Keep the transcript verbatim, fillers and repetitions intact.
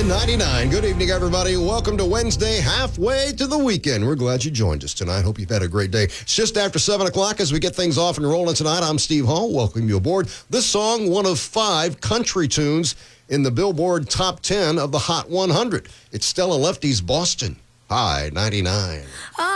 ninety-nine. Good evening, everybody. Welcome to Wednesday, halfway to the weekend. We're glad you joined us tonight. Hope you've had a great day. It's just after seven o'clock as we get things off and rolling tonight. I'm Steve Hall. Welcome you aboard. This song, one of five country tunes in the Billboard Top ten of the Hot one hundred. It's Stella Lefty's Boston. High ninety-nine.